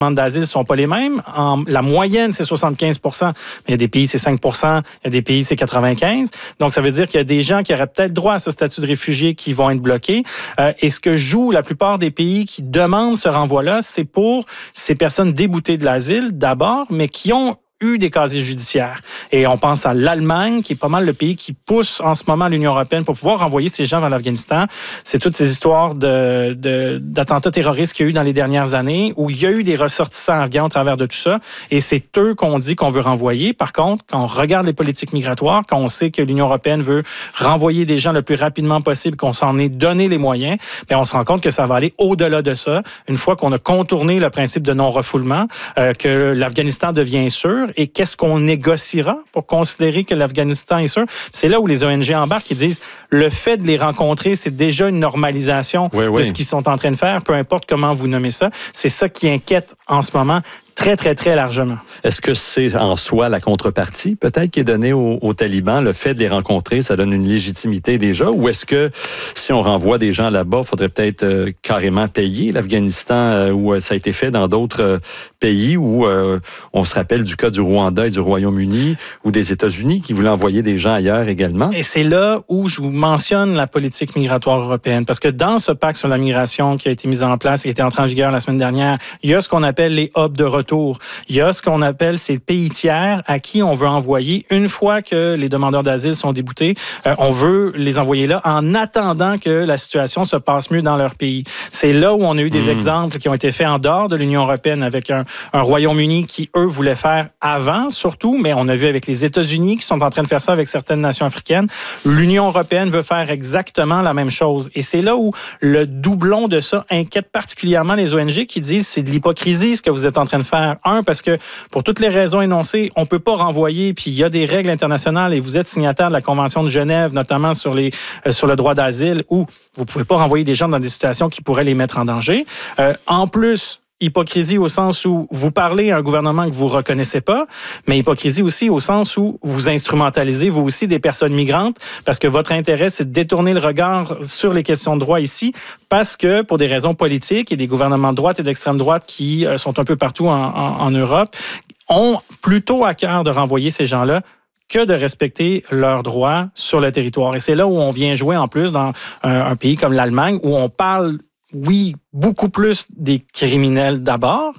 d'asile ne sont pas les mêmes. La moyenne, c'est 75 %, mais il y a des pays, c'est 5 %, il y a des pays, c'est 95 %. Donc, ça veut dire qu'il y a des gens qui auraient peut-être droit à ce statut de réfugié qui vont être bloqués. Et ce que jouent la plupart des pays qui demandent ce renvoi-là, c'est pour ces personnes déboutées de l'asile, d'abord, mais qui ont eu des casiers judiciaires. Et on pense à l'Allemagne, qui est pas mal le pays qui pousse en ce moment l'Union européenne pour pouvoir renvoyer ces gens vers l'Afghanistan. C'est toutes ces histoires d'attentats terroristes qu'il y a eu dans les dernières années, où il y a eu des ressortissants afghans au travers de tout ça. Et c'est eux qu'on dit qu'on veut renvoyer. Par contre, quand on regarde les politiques migratoires, quand on sait que l'Union européenne veut renvoyer des gens le plus rapidement possible, qu'on s'en est donné les moyens, bien, on se rend compte que ça va aller au-delà de ça. Une fois qu'on a contourné le principe de non-refoulement, que l'Afghanistan devient sûr, et qu'est-ce qu'on négociera pour considérer que l'Afghanistan est sûr? C'est là où les ONG embarquent et disent le fait de les rencontrer, c'est déjà une normalisation de ce qu'ils sont en train de faire, peu importe comment vous nommez ça. C'est ça qui inquiète en ce moment très, très, très largement. Est-ce que c'est en soi la contrepartie, peut-être, qui est donnée aux talibans? Le fait de les rencontrer, ça donne une légitimité déjà? Ou est-ce que si on renvoie des gens là-bas, il faudrait peut-être carrément payer l'Afghanistan où ça a été fait dans d'autres pays où on se rappelle du cas du Rwanda et du Royaume-Uni ou des États-Unis qui voulaient envoyer des gens ailleurs également? Et c'est là où je vous mentionne la politique migratoire européenne. Parce que dans ce pacte sur la migration qui a été mis en place et qui était entré en vigueur la semaine dernière, il y a ce qu'on appelle les hubs de retour. Il y a ce qu'on appelle ces pays tiers à qui on veut envoyer une fois que les demandeurs d'asile sont déboutés. On veut les envoyer là en attendant que la situation se passe mieux dans leur pays. C'est là où on a eu des exemples qui ont été faits en dehors de l'Union européenne avec un Royaume-Uni qui, eux, voulaient faire avant, surtout, mais on a vu avec les États-Unis qui sont en train de faire ça avec certaines nations africaines. L'Union européenne veut faire exactement la même chose. Et c'est là où le doublon de ça inquiète particulièrement les ONG qui disent c'est de l'hypocrisie ce que vous êtes en train de faire. Un, parce que pour toutes les raisons énoncées, on peut pas renvoyer, puis il y a des règles internationales et vous êtes signataire de la Convention de Genève, notamment sur le droit d'asile, où vous pouvez pas renvoyer des gens dans des situations qui pourraient les mettre en danger. En plus, hypocrisie au sens où vous parlez à un gouvernement que vous reconnaissez pas, mais hypocrisie aussi au sens où vous instrumentalisez vous aussi des personnes migrantes parce que votre intérêt, c'est de détourner le regard sur les questions de droit ici parce que pour des raisons politiques et des gouvernements de droite et d'extrême droite qui sont un peu partout en Europe, ont plutôt à cœur de renvoyer ces gens-là que de respecter leurs droits sur le territoire. Et c'est là où on vient jouer en plus dans un pays comme l'Allemagne où on parle oui, beaucoup plus des criminels d'abord,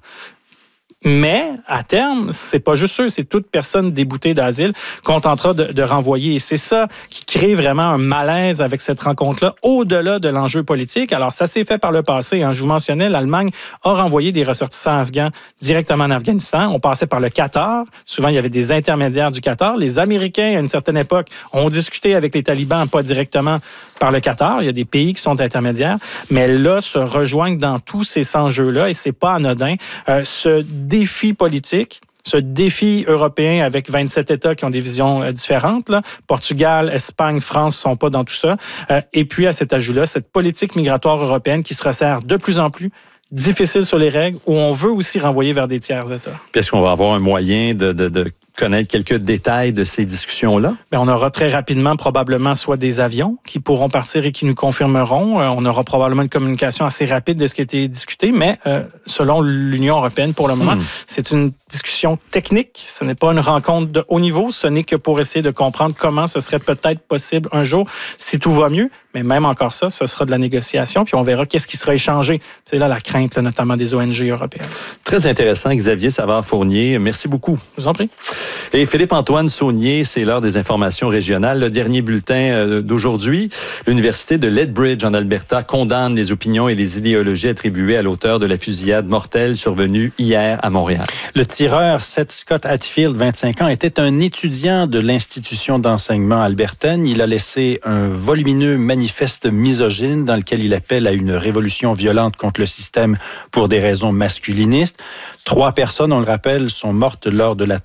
mais à terme, c'est pas juste eux, c'est toute personne déboutée d'asile qu'on tentera de renvoyer. Et c'est ça qui crée vraiment un malaise avec cette rencontre-là, au-delà de l'enjeu politique. Alors, ça s'est fait par le passé. Je vous mentionnais, l'Allemagne a renvoyé des ressortissants afghans directement en Afghanistan. On passait par le Qatar. Souvent, il y avait des intermédiaires du Qatar. Les Américains, à une certaine époque, ont discuté avec les talibans, pas directement par le Qatar. Il y a des pays qui sont intermédiaires. Mais là, se rejoignent dans tous ces enjeux-là, et c'est pas anodin. Ce défi politique, ce défi européen avec 27 États qui ont des visions différentes, là. Portugal, Espagne, France sont pas dans tout ça. Et puis, à cet ajout-là, cette politique migratoire européenne qui se resserre de plus en plus difficile sur les règles, où on veut aussi renvoyer vers des tiers États. Puis est-ce qu'on va avoir un moyen de connaître quelques détails de ces discussions-là? Bien, on aura très rapidement probablement soit des avions qui pourront partir et qui nous confirmeront. On aura probablement une communication assez rapide de ce qui a été discuté, mais selon l'Union européenne, pour le moment, c'est une discussion technique. Ce n'est pas une rencontre de haut niveau. Ce n'est que pour essayer de comprendre comment ce serait peut-être possible un jour, si tout va mieux. Mais même encore ça, ce sera de la négociation, puis on verra qu'est-ce qui sera échangé. C'est là la crainte, là, notamment des ONG européennes. Très intéressant, Xavier Savard-Fournier. Merci beaucoup. Je vous en prie. Et Philippe-Antoine Saunier, c'est l'heure des informations régionales. Le dernier bulletin d'aujourd'hui, l'Université de Lethbridge en Alberta condamne les opinions et les idéologies attribuées à l'auteur de la fusillade mortelle survenue hier à Montréal. Le tireur Seth Scott Hatfield, 25 ans, était un étudiant de l'institution d'enseignement albertaine. Il a laissé un volumineux manifeste misogyne dans lequel il appelle à une révolution violente contre le système pour des raisons masculinistes. 3 personnes, on le rappelle, sont mortes lors de l'attaque survenue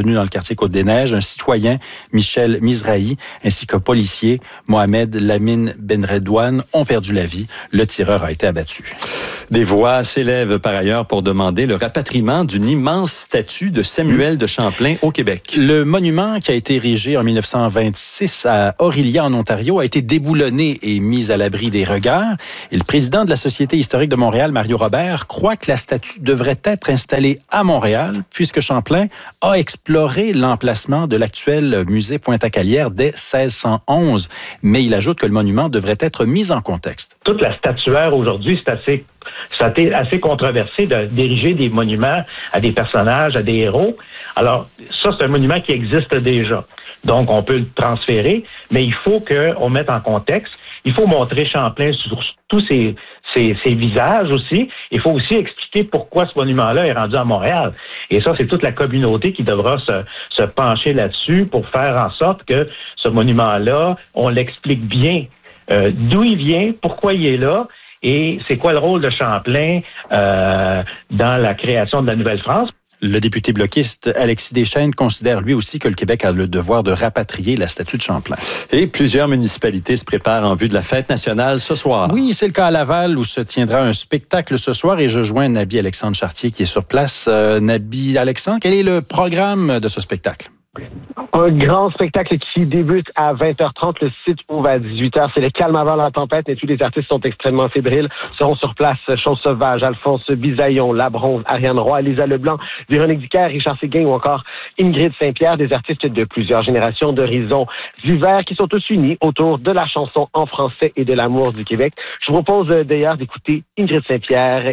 survenue dans le quartier Côte-des-Neiges. Un citoyen, Michel Mizrahi, ainsi qu'un policier, Mohamed Lamine Benredouane, ont perdu la vie. Le tireur a été abattu. Des voix s'élèvent par ailleurs pour demander le rapatriement d'une immense statue de Samuel de Champlain au Québec. Le monument qui a été érigé en 1926 à Orillia, en Ontario, a été déboulonné et mis à l'abri des regards. Et le président de la Société historique de Montréal, Mario Robert, croit que la statue devrait être installée à Montréal, puisque Champlain a exploré l'emplacement de l'actuel musée Pointe-à-Calière dès 1611. Mais il ajoute que le monument devrait être mis en contexte. Toute la statuaire aujourd'hui, ça a été assez controversé d'ériger des monuments à des personnages, à des héros. Alors, ça, c'est un monument qui existe déjà. Donc, on peut le transférer, mais il faut qu'on mette en contexte. Il faut montrer Champlain sur tous ses visages aussi. Il faut aussi expliquer pourquoi ce monument-là est rendu à Montréal. Et ça, c'est toute la communauté qui devra se pencher là-dessus pour faire en sorte que ce monument-là, on l'explique bien. D'où il vient, pourquoi il est là, et c'est quoi le rôle de Champlain dans la création de la Nouvelle-France. Le député bloquiste Alexis Deschênes considère lui aussi que le Québec a le devoir de rapatrier la statue de Champlain. Et plusieurs municipalités se préparent en vue de la fête nationale ce soir. Oui, c'est le cas à Laval où se tiendra un spectacle ce soir et je joins Nabi Alexandre Chartier qui est sur place. Nabi Alexandre, quel est le programme de ce spectacle? Un grand spectacle qui débute à 20h30. Le site ouvre à 18h. C'est le calme avant la tempête et tous les artistes sont extrêmement fébriles. Seront sur place Chose Sauvage, Alphonse Bisaillon, Labronze, Ariane Roy, Lisa Leblanc, Véronique Dicker, Richard Séguin ou encore Ingrid Saint-Pierre, des artistes de plusieurs générations d'horizons divers qui sont tous unis autour de la chanson en français et de l'amour du Québec. Je vous propose d'ailleurs d'écouter Ingrid Saint-Pierre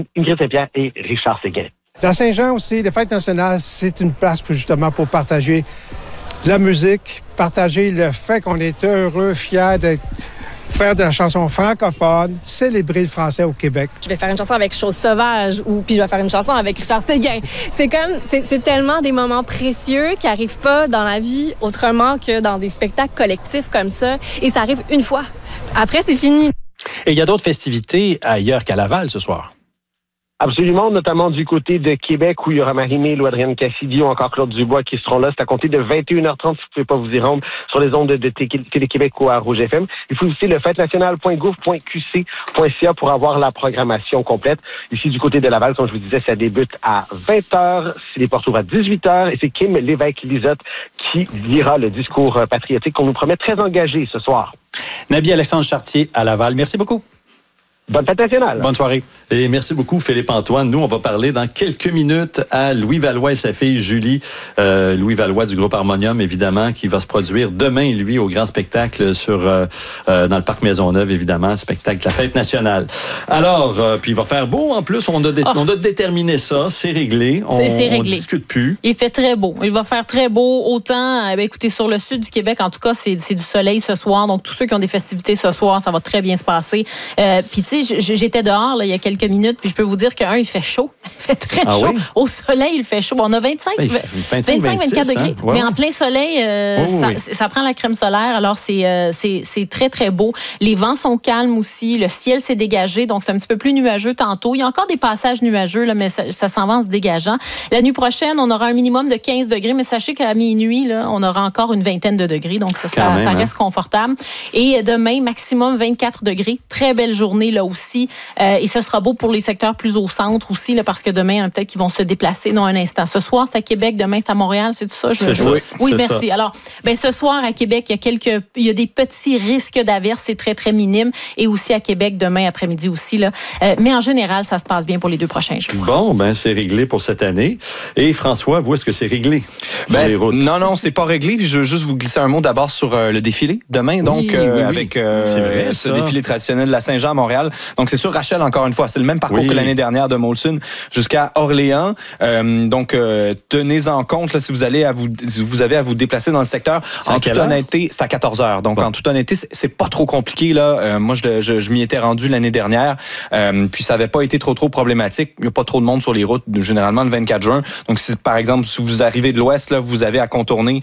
et Richard Séguin. La Saint-Jean aussi, les fêtes nationales, c'est une place justement pour partager la musique, partager le fait qu'on est heureux, fiers de faire de la chanson francophone, célébrer le français au Québec. Je vais faire une chanson avec Chose Sauvage puis je vais faire une chanson avec Richard Séguin. C'est tellement des moments précieux qui n'arrivent pas dans la vie autrement que dans des spectacles collectifs comme ça. Et ça arrive une fois. Après, c'est fini. Et il y a d'autres festivités ailleurs qu'à Laval ce soir. Absolument, notamment du côté de Québec où il y aura Marie-Mé, Adrienne Cassidy ou encore Claude Dubois qui seront là. C'est à compter de 21h30 si vous ne pouvez pas vous y rendre sur les ondes de Télé-Québec ou à Rouge FM. Il faut visiter le fêtenationale.gouv.qc.ca pour avoir la programmation complète. Ici, du côté de Laval, comme je vous disais, ça débute à 20h. Les portes ouvrent à 18h et c'est Kim Lévesque-Lisotte qui lira le discours patriotique qu'on nous promet très engagé ce soir. Nabi Alexandre Chartier à Laval. Merci beaucoup. Bonne fête nationale. Bonne soirée. Et merci beaucoup, Philippe-Antoine. Nous, on va parler dans quelques minutes à Louis Valois et sa fille Julie. Louis Valois du groupe Harmonium, évidemment, qui va se produire demain, lui, au grand spectacle dans le Parc Maisonneuve, évidemment, spectacle de la fête nationale. Alors, puis il va faire beau, en plus. On a déterminé ça. C'est réglé. C'est réglé. On discute plus. Il fait très beau. Il va faire très beau. Autant, écoutez, sur le sud du Québec, en tout cas, c'est du soleil ce soir. Donc, tous ceux qui ont des festivités ce soir, ça va très bien se passer. Puis, tu sais, j'étais dehors là, il y a quelques minutes, puis je peux vous dire il fait chaud. Il fait très chaud. Oui? Au soleil, il fait chaud. On a 25-24 degrés. Ouais. Mais en plein soleil, ça prend la crème solaire. Alors, c'est très, très beau. Les vents sont calmes aussi. Le ciel s'est dégagé, donc c'est un petit peu plus nuageux tantôt. Il y a encore des passages nuageux, là, mais ça s'en va en se dégageant. La nuit prochaine, on aura un minimum de 15 degrés, mais sachez qu'à minuit, là, on aura encore une vingtaine de degrés, donc ça reste confortable. Et demain, maximum 24 degrés. Très belle journée là aussi. Et ce sera beau pour les secteurs plus au centre aussi, là, parce que demain, il y en a peut-être qui vont se déplacer. Non, un instant. Ce soir, c'est à Québec. Demain, c'est à Montréal. C'est tout ça? Oui, merci. Ça. Alors, ce soir, à Québec, il y a des petits risques d'averses. C'est très, très minime. Et aussi à Québec, demain après-midi aussi. Là. Mais en général, ça se passe bien pour les 2 prochains jours. Bon, c'est réglé pour cette année. Et François, vous, est-ce que c'est réglé sur les routes? Non, c'est pas réglé. Puis je veux juste vous glisser un mot d'abord sur le défilé demain. Donc, avec ce défilé traditionnel de la Saint-Jean à Montréal. Donc, c'est sûr, Rachel, encore une fois, c'est le même parcours que l'année dernière de Molson jusqu'à Orléans. Donc, tenez-en compte là, si vous avez à vous déplacer dans le secteur. En toute honnêteté, c'est à 14h. Donc, en toute honnêteté, c'est pas trop compliqué. Là. Moi, je m'y étais rendu l'année dernière. Puis, ça n'avait pas été trop problématique. Il n'y a pas trop de monde sur les routes, généralement, le 24 juin. Donc, par exemple, si vous arrivez de l'Ouest, là, vous avez à contourner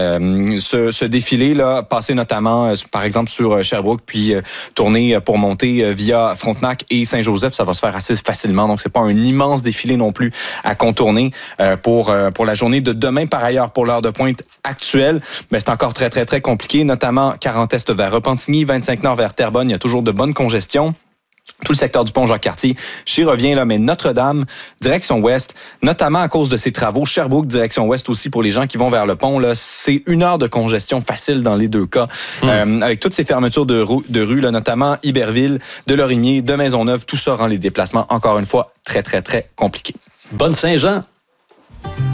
ce défilé, là, passer notamment, par exemple, sur Sherbrooke, puis tourner pour monter passer via Frontenac et Saint-Joseph, ça va se faire assez facilement. Donc, c'est pas un immense défilé non plus à contourner pour la journée de demain. Par ailleurs, pour l'heure de pointe actuelle, mais c'est encore très, très, très compliqué, notamment 40 Est vers Repentigny, 25 Nord vers Terrebonne. Il y a toujours de bonnes congestions. Tout le secteur du pont Jacques-Cartier, j'y reviens là, mais Notre-Dame, direction ouest, notamment à cause de ces travaux. Sherbrooke, direction ouest aussi pour les gens qui vont vers le pont. Là, c'est 1 heure de congestion facile dans les 2 cas. Avec toutes ces fermetures de rue, là, notamment Iberville, de Lorimier, de Maisonneuve, tout ça rend les déplacements, encore une fois, très, très, très compliqués. Bonne Saint-Jean!